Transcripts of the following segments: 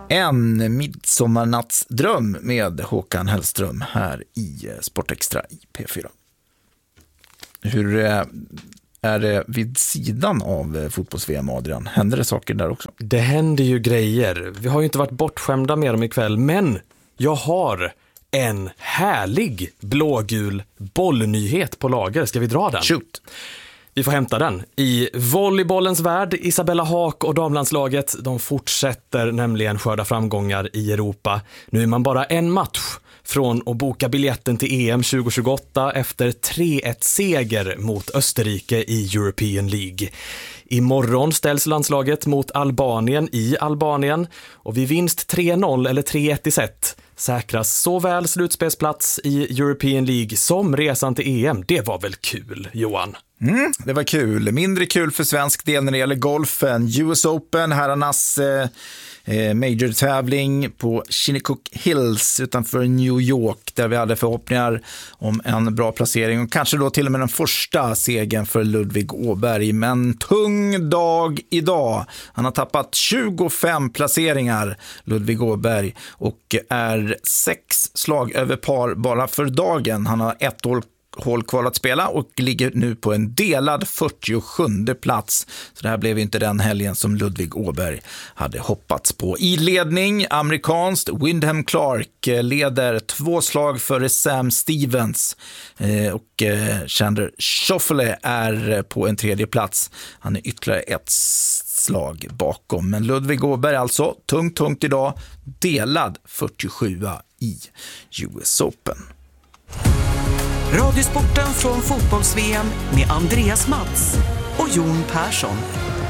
En midsommarnattsdröm med Håkan Hellström här i Sportextra i P4. Hur är det vid sidan av fotbolls-VM, Adrian? Händer det saker där också? Det händer ju grejer. Vi har ju inte varit bortskämda med dem ikväll, men jag har en härlig blågul bollnyhet på lager. Ska vi dra den? Shoot! Vi får hämta den. I volleybollens värld, Isabella Haak och damlandslaget, de fortsätter nämligen skörda framgångar i Europa. Nu är man bara en match från att boka biljetten till EM 2028 efter 3-1-seger mot Österrike i European League. Imorgon ställs landslaget mot Albanien i Albanien och vid vinst 3-0 eller 3-1 i set säkras såväl slutspelsplats i European League som resan till EM. Det var väl kul, Johan? Det var kul. Mindre kul för svensk del när det gäller golfen. US Open, herrarnas major-tävling på Shinnecock Hills utanför New York, där vi hade förhoppningar om en bra placering och kanske då till och med den första segern för Ludvig Åberg. Men tung dag idag. Han har tappat 25 placeringar, Ludvig Åberg, och är 6 slag över par bara för dagen. Han har 1 hål kvar att spela och ligger nu på en delad 47:e plats. Så det här blev inte den helgen som Ludvig Åberg hade hoppats på. I ledning, amerikanskt, Wyndham Clark leder 2 slag före Sam Stevens och Chandler Schauffele är på en 3:e plats. Han är ytterligare 1 slag bakom. Men Ludvig Åberg alltså, tungt idag, delad 47:a i US Open. Radiosporten från fotbolls-VM med Andreas Mats och Jon Persson.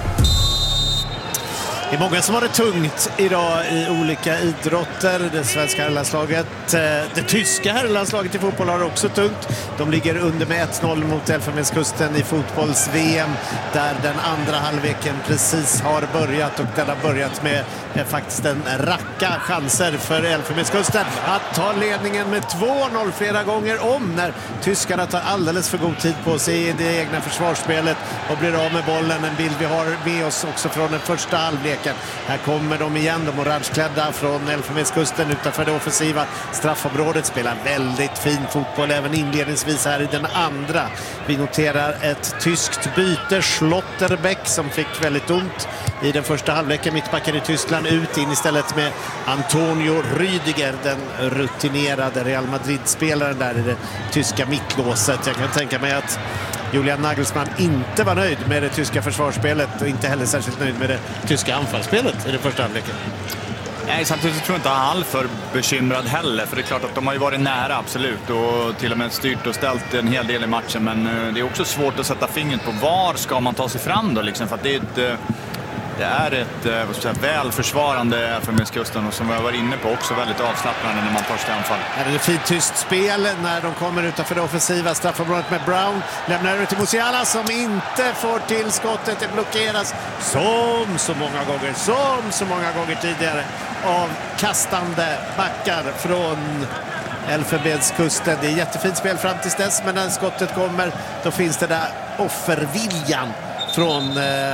Det är många som har det tungt idag i olika idrotter. Det svenska herrlandslaget, det tyska herrlandslaget i fotboll har det också tungt. De ligger under med 1-0 mot Elfenbenskusten i fotbolls-VM, där den andra halvleken precis har börjat, och den har börjat med faktiskt en racka chanser för Elfenbenskusten att ta ledningen med 2-0 flera gånger om, när tyskarna tar alldeles för god tid på sig i det egna försvarsspelet och blir av med bollen. En bild vi har med oss också från den första halvleken. Här kommer de igen, de orangeklädda från Elfenbenskusten utanför det offensiva straffområdet, spelar väldigt fin fotboll även inledningsvis här i den andra. Vi noterar ett tyskt byte, Schlotterbeck, som fick väldigt ont i den första halvleken, mittbacken i Tyskland, ut in istället med Antonio Rüdiger, den rutinerade Real Madrid-spelaren där i det tyska mittlåset. Jag kan tänka mig att Julian Nagelsmann inte var nöjd med det tyska försvarsspelet och inte heller särskilt nöjd med det tyska anfallsspelet i den första halvleken. Nej, samtidigt tror jag inte han är alltför bekymrad heller, för det är klart att de har ju varit nära, absolut, och till och med styrt och ställt en hel del i matchen, men det är också svårt att sätta fingret på var ska man ta sig fram då, liksom, för att det är ett väl försvarande Elfenbenskusten, och som jag var inne på också väldigt avslappnande när man tar sig anfall. Här är det fint tyst spel när de kommer utanför det offensiva straffområdet med Brown. Lämnar över till Musiala som inte får till skottet. Det blockeras som så många gånger tidigare av kastande backar från Elfenbenskusten. Det är jättefint spel fram till dess, men när skottet kommer då finns det där offerviljan från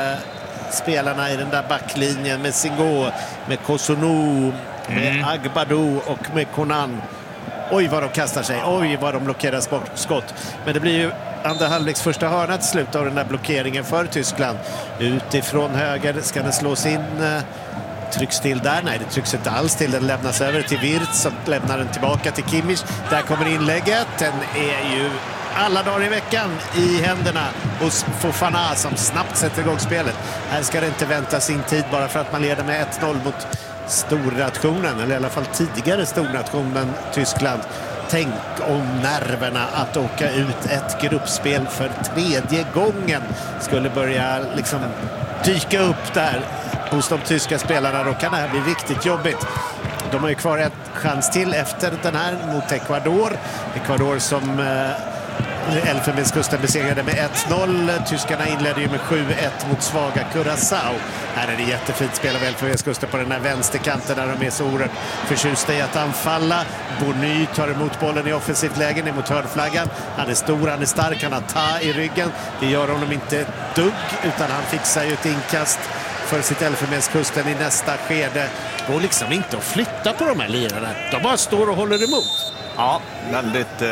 spelarna i den där backlinjen med Singo, med Kosonou, med Agbadou och med Konan. Oj vad de kastar sig, oj vad de blockerar skott. Men det blir ju andra halvleks första hörna till slut av den där blockeringen för Tyskland. Utifrån höger ska den slås in, trycks till där, nej det trycks inte alls till, den lämnas över till Wirtz som lämnar den tillbaka till Kimmich. Där kommer inlägget, den är ju alla dagar i veckan i händerna hos Fofana som snabbt sätter igång spelet. Här ska det inte vänta sin tid bara för att man leder med 1-0 mot stornationen, eller i alla fall tidigare stornationen Tyskland. Tänk om nerverna att åka ut ett gruppspel för 3:e gången skulle börja liksom dyka upp där hos de tyska spelarna. Då kan det här bli riktigt jobbigt. De har ju kvar en chans till efter den här mot Ecuador. Ecuador som Elfenbenskusten besegrade med 1-0. Tyskarna inledde ju med 7-1 mot svaga Curaçao. Här är det jättefint spel av Elfenbenskusten på den här vänsterkanten där de är så oerhört förtjusta i att anfalla. Bony tar emot bollen i offensivt läge mot hörnflaggan. Han är stor, han är stark, han har ta i ryggen. Det gör honom inte dugg, utan han fixar ju ett inkast för sitt Elfenbenskusten i nästa skede. Går liksom inte att flytta på de här lirarna. De bara står och håller emot. Ja, väldigt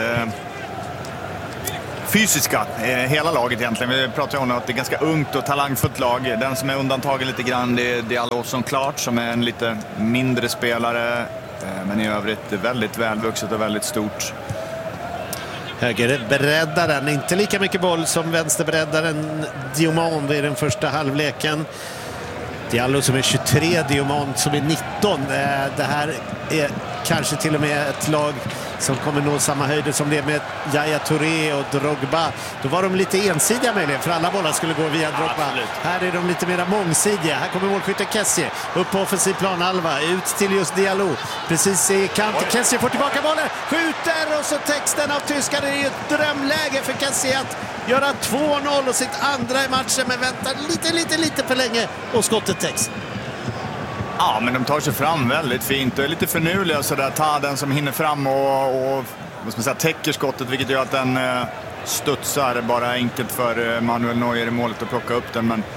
fysiska, hela laget egentligen. Vi pratar ju om att det är ganska ungt och talangfullt lag. Den som är undantagen lite grann, det är Diallo som klart, som är en lite mindre spelare. Men i övrigt väldigt välvuxet och väldigt stort. Högerberäddaren, inte lika mycket boll som vänsterberäddaren Diomande i den första halvleken. Diallo som är 23, Diomande som är 19. Det här är kanske till och med ett lag som kommer nå samma höjder som det med Yaya Touré och Drogba. Då var de lite ensidiga möjligen, för alla bollar skulle gå via Drogba. Absolut. Här är de lite mer mångsidiga. Här kommer målskytten Kessie upp på offensiv planhalva, ut till just Diallo. Precis i kant. Kessie får tillbaka bollen, skjuter och så texten av tyskarna. Det är ett drömläge för Kessie att göra 2-0 och sitt andra i matchen, men väntar lite för länge och skottet täcks. Ja, men de tar sig fram väldigt fint och är lite förnuliga så där. Ta den som hinner fram och vad ska man säga, täcker skottet, vilket gör att den studsar. Bara enkelt för Manuel Neuer i målet att plocka upp den, men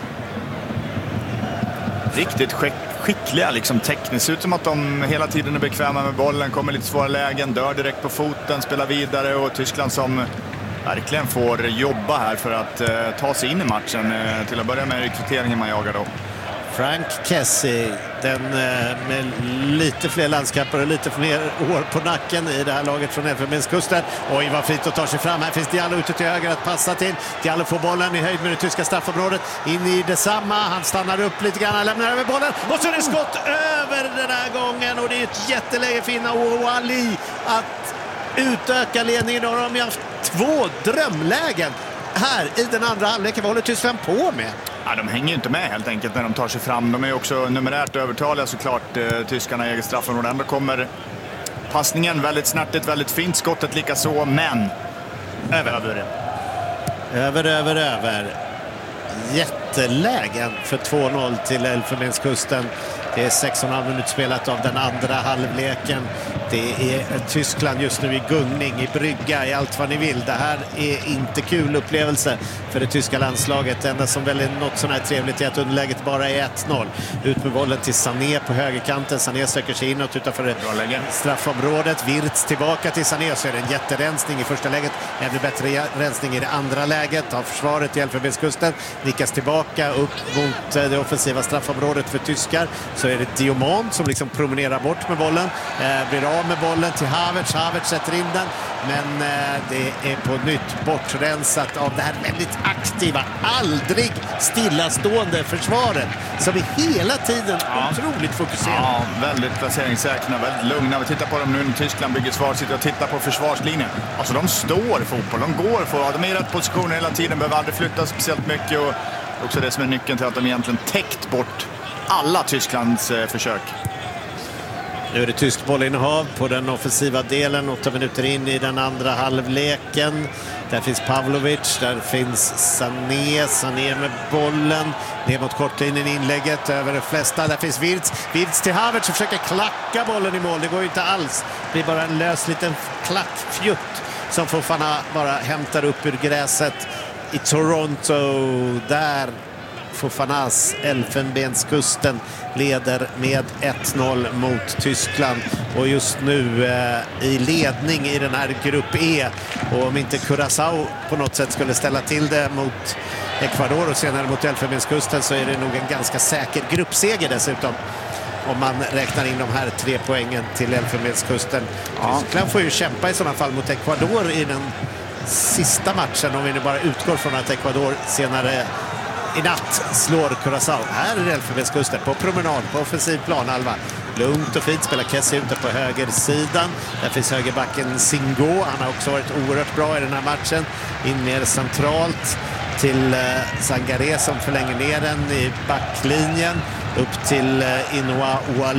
riktigt skickliga liksom tekniskt. Ut som att de hela tiden är bekväma med bollen, kommer lite svåra lägen, dör direkt på foten, spelar vidare, och Tyskland som verkligen får jobba här för att ta sig in i matchen. Till att börja med rekryteringen man jagar då. Frank Kessie, den med lite fler landskamper och lite fler år på nacken i det här laget från Elfenbenskusten. Oj, vad fint att ta sig fram. Här finns Diallo ute till höger att passa till. Diallo får bollen i höjd med det tyska straffområdet. In i detsamma. Han stannar upp lite grann. Han lämnar över bollen. Och så är det skott över den här gången. Och det är ett jätteläge för Inna Ouali att utöka ledningen. Och de har haft 2 drömlägen här i den andra halvleken. Vad håller Tyskland på med? Ja, de hänger ju inte med helt enkelt när de tar sig fram. De är också numerärt övertaliga såklart, tyskarna i eget straffområde. Ändå kommer passningen väldigt snärtigt, väldigt fint. Skottet lika så, men över. Jättelägen för 2-0 till Elfenbenskusten. Det är 6,5 minuter spelat av den andra halvleken. Det är Tyskland just nu i gungning, i brygga, i allt vad ni vill. Det här är inte kul upplevelse för det tyska landslaget. Det enda som väl är något sån här trevligt är att underläget bara är 1-0. Ut med bollen till Sané på högerkanten. Sané söker sig inåt utanför straffområdet. Wirtz tillbaka till Sané, så är det en jätterensning i första läget. Ännu bättre rensning i det andra läget av försvaret i Elfenbenskusten. Nickas tillbaka upp mot det offensiva straffområdet för tyskar. Så är det Diomande som liksom promenerar bort med bollen. Blir av med bollen till Havertz. Havertz sätter in den. Men det är på nytt bortrensat av det här väldigt aktiva, aldrig stillastående försvaret. Som är hela tiden otroligt fokuserad. Ja, väldigt placeringssäkra, väldigt lugna. Vi tittar på dem nu när Tyskland bygger svar, sitter och tittar på försvarslinjen. alltså de står fotboll, de går för, de är i rätt positioner hela tiden, behöver aldrig flytta speciellt mycket, och också det som är nyckeln till att de egentligen täckt bort alla Tysklands försök. Nu är det tysk bollinnehav på den offensiva delen, 8 minuter in i den andra halvleken. Där finns Pavlovic, där finns Sané med bollen ner mot kortlinjen, inlägget över de flesta. Där finns Wirtz till Havertz som försöker klacka bollen i mål. Det går ju inte alls. Det blir bara en lös liten klackfjutt som Fofana bara hämtar upp ur gräset i Toronto. Där Fofanas Elfenbenskusten leder med 1-0 mot Tyskland, och just nu i ledning i den här grupp E. Och om inte Curaçao på något sätt skulle ställa till det mot Ecuador och senare mot Elfenbenskusten, så är det nog en ganska säker gruppseger dessutom, om man räknar in de här 3 poängen till Elfenbenskusten. Tyskland får ju kämpa i sådana fall mot Ecuador i den sista matchen, om vi nu bara utgår från att Ecuador senare i natt slår Curaçao. Här är Elfenbenskusten på promenad på offensiv planhalva. Lugnt och fint spelar Kessie ute på högersidan. Där finns högerbacken Singo. Han har också varit oerhört bra i den här matchen. In mer centralt till Sangaré som förlänger ner den i backlinjen. Upp till Inna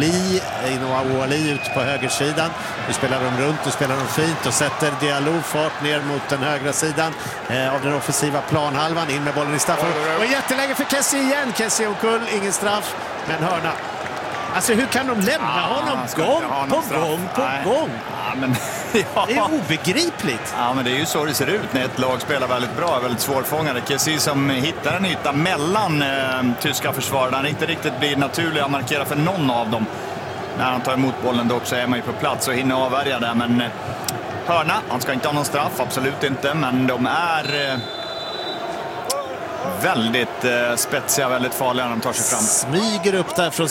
Ouali ut på högersidan. Nu spelar de runt, nu spelar de fint och sätter Diallo fart ner mot den högra sidan av den offensiva planhalvan. In med bollen i straffen. Och jätteläge för Kessie igen. Kessie omkull, ingen straff, men hörna. Alltså hur kan de lämna honom gång på gång? Ja, men, ja. Det är obegripligt. Ja, men det är ju så det ser ut när ett lag spelar väldigt bra, väldigt svårfångade. Kessie som hittar en yta mellan tyska försvararna. Han inte riktigt blir naturlig att markera för någon av dem. När han tar emot bollen dock så är man ju på plats och hinner avvärja det. Men hörna, han ska inte ha någon straff, absolut inte. Men de är väldigt spetsiga, väldigt farliga när de tar sig fram. Smyger upp där från